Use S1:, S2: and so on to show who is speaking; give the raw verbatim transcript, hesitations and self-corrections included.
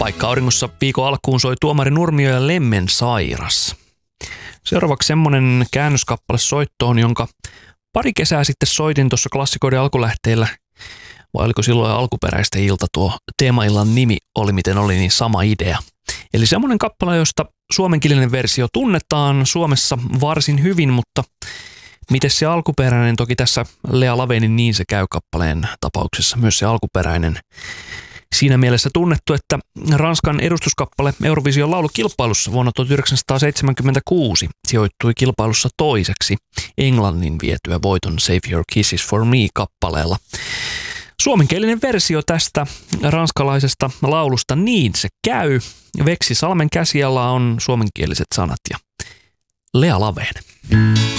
S1: Paikka auringossa viikon alkuun soi Tuomari Nurmio ja Lemmen Sairas. Seuraavaksi semmonen käännöskappale soittoon, jonka pari kesää sitten soitin tuossa klassikoiden alkulähteillä. Vai oliko silloin alkuperäistä ilta tuo teemaillan nimi oli miten oli, niin sama idea. Eli semmonen kappale, josta suomenkielinen versio tunnetaan Suomessa varsin hyvin, mutta miten se alkuperäinen, toki tässä Lea Lavenin Niin se käy -kappaleen tapauksessa myös se alkuperäinen. Siinä mielessä tunnettu, että Ranskan edustuskappale Eurovision laulukilpailussa vuonna tuhatyhdeksänsataaseitsemänkymmentäkuusi sijoittui kilpailussa toiseksi Englannin vietyä voiton Save Your Kisses for Me -kappaleella. Suomenkielinen versio tästä ranskalaisesta laulusta Niin se käy. Veksi Salmen käsiala on suomenkieliset sanat ja Lea Laveen.